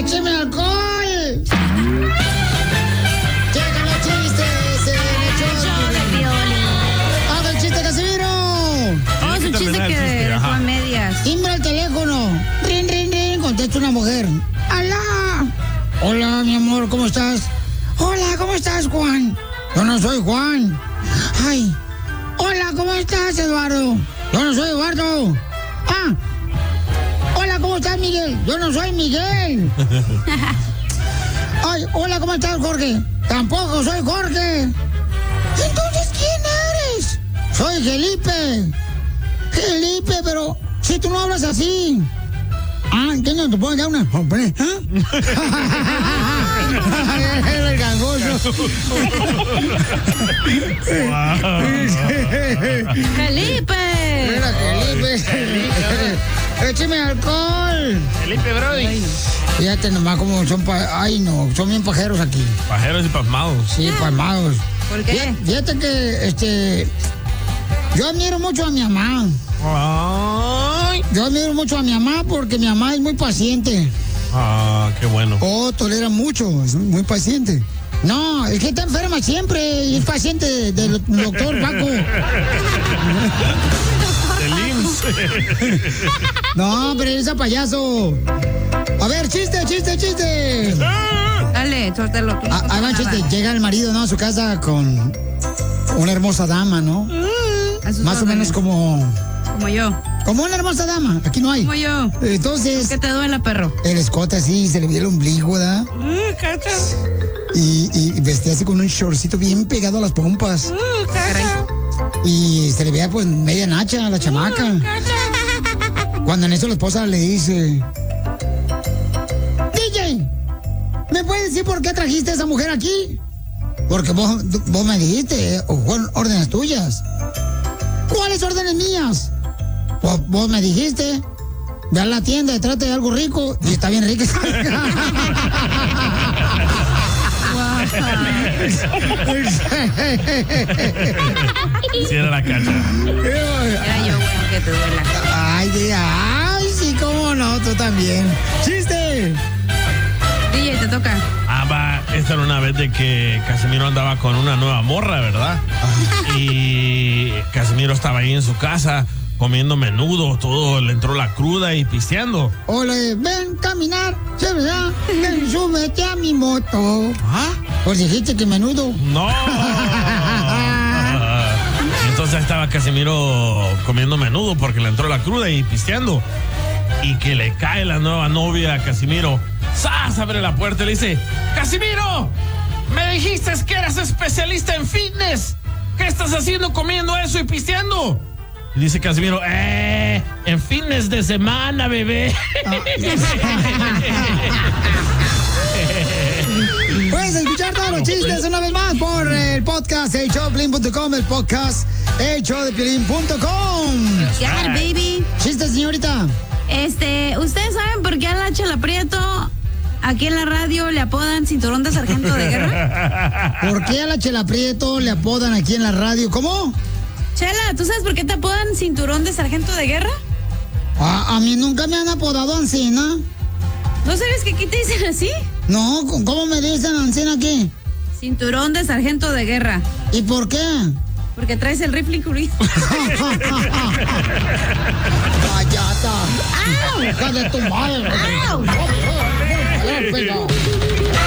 ¡Écheme alcohol! ¡Llegan los chistes! ¡Haga el chiste, Casimiro! Oh, es un chiste que dejó a medias. Timbra el teléfono. Rin, rin, rin. Contesta una mujer. ¡Alá! Hola, mi amor, ¿cómo estás? Hola, ¿cómo estás, Juan? Yo no soy Juan. Ay. Hola, ¿cómo estás, Eduardo? Yo no soy Eduardo. Ah. Hola, ¿cómo estás, Miguel? Yo no soy Miguel. Ay, hola, ¿cómo estás, Jorge? Tampoco soy Jorge. Entonces, ¿quién eres? Soy Felipe. Felipe, pero si tú no hablas así. Ah, ¿qué no te puedo dar una? Hombre, ¿ah? El gangoso. ¡Felipe! Mira, Felipe. ¡Écheme alcohol! Felipe Brody. Fíjate nomás cómo son ay, no, son bien pajeros aquí. Pajeros y pasmados. Sí, pasmados. ¿Por qué? Fíjate que, yo admiro mucho a mi mamá. Ay. Yo admiro mucho a mi mamá porque mi mamá es muy paciente. Ah, qué bueno. Oh, tolera mucho, es muy paciente. No, es que está enferma siempre y es paciente del doctor Paco. Del IMSS. No, pero ese payaso. A ver, chiste. Dale, suéltalo. Ahí va el chiste. Llega el marido, ¿no? A su casa con una hermosa dama, ¿no? Más o menos como yo. Como una hermosa dama. Aquí no hay. Como yo. Entonces. ¿Qué te duele, perro? El escote así, se le veía el ombligo, ¿verdad? Y vestía así con un shortcito bien pegado a las pompas. Y se le veía pues media nacha a la chamaca. Cuando en eso la esposa le dice: DJ, ¿me puedes decir por qué trajiste a esa mujer aquí? Porque vos me dijiste, o fueron órdenes tuyas. ¿Cuáles órdenes mías? Pues vos me dijiste, ve a la tienda y trate de algo rico. Y está bien rico. Sí, era la cacha. Era yo, bueno, que te duela. Ay, sí, cómo no, tú también. ¡Chiste! DJ, te toca. Ah, va, esta era una vez de que Casimiro andaba con una nueva morra, ¿verdad? Y Casimiro estaba ahí en su casa comiendo menudo, todo, le entró la cruda y pisteando. Ole, ven caminar, se verá, ven, súbete a mi moto. ¿Ah? Pues dijiste que menudo. ¡No! Entonces estaba Casimiro comiendo menudo porque le entró la cruda y pisteando. Y que le cae la nueva novia a Casimiro. ¡Sas! Abre la puerta y le dice: ¡Casimiro! ¡Me dijiste que eras especialista en fitness! ¿Qué estás haciendo comiendo eso y pisteando? Y dice Casimiro: en fitness de semana, bebé. Puedes escuchar todos los chistes una vez más por el podcast elshowdepiolín.com, el podcast elshowdepiolín.com. Yeah, baby. Chistes, señorita. ¿Ustedes saben por qué a la Chela Prieto aquí en la radio le apodan cinturón de sargento de guerra? ¿Por qué a la Chela Prieto le apodan aquí en la radio? ¿Cómo? Chela, ¿tú sabes por qué te apodan cinturón de sargento de guerra? A mí nunca me han apodado Ancina. ¿No sabes que aquí te dicen así? No, ¿cómo me dicen Ancina aquí? Cinturón de sargento de guerra. ¿Y por qué? Porque traes el rifle incluido. ¡Cállate! ¡Au! ¡Hija de tu madre! ¡Au!